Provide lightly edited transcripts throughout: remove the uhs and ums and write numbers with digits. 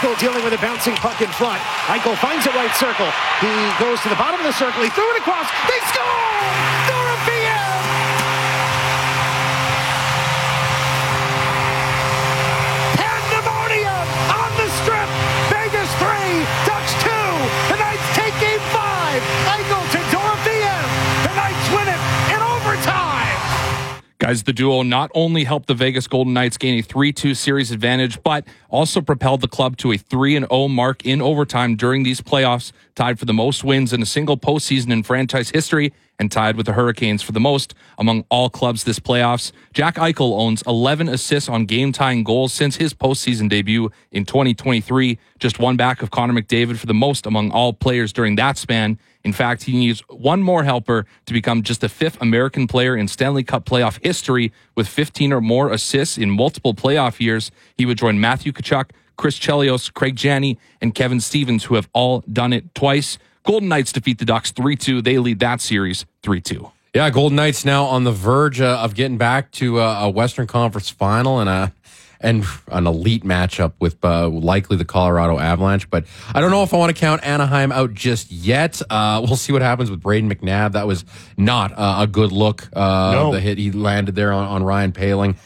Eichel dealing with a bouncing puck in front. Eichel finds a right circle. He goes to the bottom of the circle. He threw it across. They score! Dorofeev! Pandemonium on the strip. Vegas 3, Ducks 2. The Knights take game 5. Eichel to Dorofeev. The Knights win it in overtime. Guys, the duo not only helped the Vegas Golden Knights gain a 3-2 series advantage, but also propelled the club to a 3-0 mark in overtime during these playoffs, tied for the most wins in a single postseason in franchise history, and tied with the Hurricanes for the most among all clubs this playoffs. Jack Eichel owns 11 assists on game-tying goals since his postseason debut in 2023, just one back of Connor McDavid for the most among all players during that span. In fact, he needs one more helper to become just the 5th American player in Stanley Cup playoff history with 15 or more assists in multiple playoff years. He would join Matthew Tkachuk, Chris Chelios, Craig Janney, and Kevin Stevens, who have all done it twice. Golden Knights defeat the Ducks 3-2. They lead that series 3-2. Yeah, Golden Knights now on the verge of getting back to a Western Conference final and an elite matchup with likely the Colorado Avalanche. But I don't know if I want to count Anaheim out just yet. We'll see what happens with Braden McNabb. That was not a good look. No. The hit he landed there on Ryan Poehling.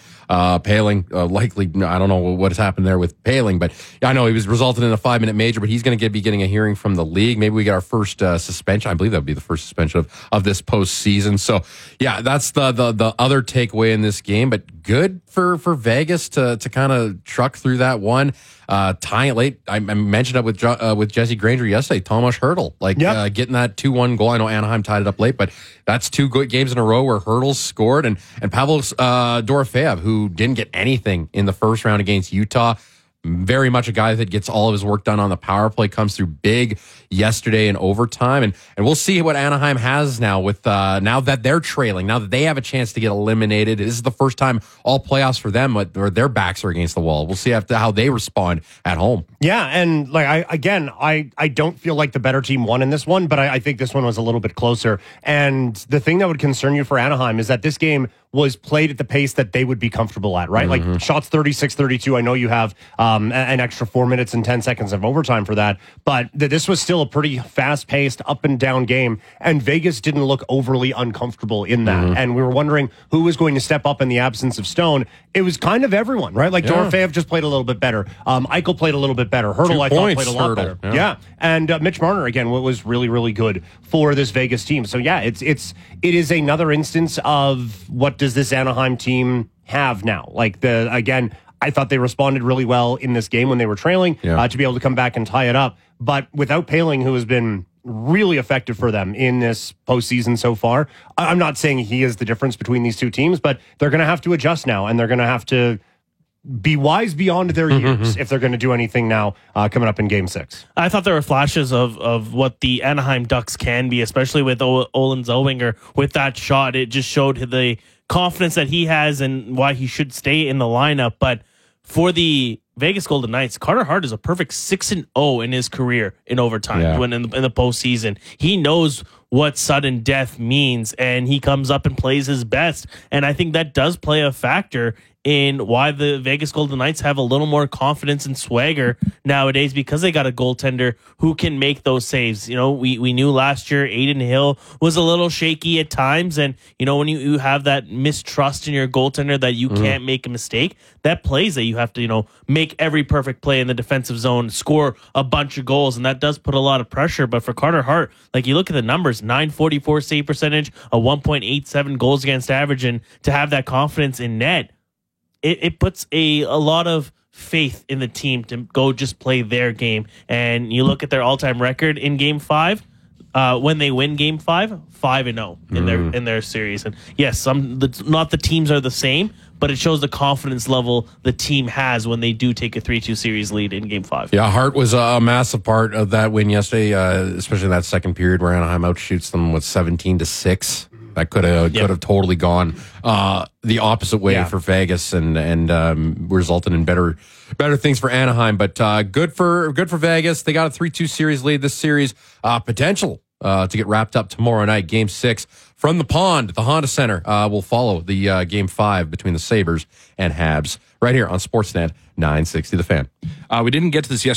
Likely, I don't know what has happened there with Poehling, but I know he was resulted in a 5-minute major, but he's going to be getting a hearing from the league. Maybe we get our first suspension. I believe that would be the first suspension of this postseason. So, yeah, that's the other takeaway in this game, but good for Vegas to kind of truck through that one. Tying it late. I mentioned it with Jesse Granger yesterday. Tomas Hertl, getting that 2-1 goal. I know Anaheim tied it up late, but that's 2 good games in a row where Hertl's scored, and Pavel Dorofeev, who didn't get anything in the first round against Utah. Very much a guy that gets all of his work done on the power play, comes through big yesterday in overtime. And we'll see what Anaheim has now with now that they're trailing, now that they have a chance to get eliminated. This is the first time all playoffs for them where their backs are against the wall. We'll see how they respond at home. Yeah, and I don't feel like the better team won in this one, but I think this one was a little bit closer. And the thing that would concern you for Anaheim is that this game was played at the pace that they would be comfortable at, right? Mm-hmm. Like shots 36-32. I know you have an extra 4 minutes and 10 seconds of overtime for that, but this was still a pretty fast-paced, up-and-down game, and Vegas didn't look overly uncomfortable in that. Mm-hmm. And we were wondering who was going to step up in the absence of Stone. It was kind of everyone, right? Like Dorofeev just played a little bit better. Eichel played a little bit better. Hertl, I thought, played a lot better. Yeah. And Mitch Marner, again, was really, really good for this Vegas team. So, yeah, it is another instance of what does this Anaheim team have now? I thought they responded really well in this game when they were trailing to be able to come back and tie it up. But without Poehling, who has been really effective for them in this postseason so far, I'm not saying he is the difference between these two teams, but they're going to have to adjust now, and they're going to have to be wise beyond their years if they're going to do anything now coming up in Game 6. I thought there were flashes of what the Anaheim Ducks can be, especially with Olen Zellweger. With that shot, it just showed the confidence that he has and why he should stay in the lineup. But for the Vegas Golden Knights, Carter Hart is a perfect 6-0 in his career in overtime when in the postseason. He knows what sudden death means, and he comes up and plays his best. And I think that does play a factor in why the Vegas Golden Knights have a little more confidence and swagger nowadays, because they got a goaltender who can make those saves. You know, we knew last year Adin Hill was a little shaky at times, and you know, when you have that mistrust in your goaltender that you can't make a mistake, that plays that you have to, you know, make every perfect play in the defensive zone, score a bunch of goals, and that does put a lot of pressure. But for Carter Hart, like, you look at the numbers, .944 save percentage, a 1.87 goals against average, and to have that confidence in net, it puts a lot of faith in the team to go just play their game. And you look at their all-time record in Game 5, when they win Game 5, 5-0 in their series. And yes, not the teams are the same, but it shows the confidence level the team has when they do take a 3-2 series lead in Game 5. Yeah, Hart was a massive part of that win yesterday, especially in that second period where Anaheim outshoots them with 17-6. That could have totally gone the opposite way for Vegas and resulted in better things for Anaheim. But good for Vegas. They got a 3-2 series lead. This series potential to get wrapped up tomorrow night. Game 6 from the pond, the Honda Center. Will follow the Game 5 between the Sabres and Habs right here on Sportsnet 960 The Fan. We didn't get to this yesterday.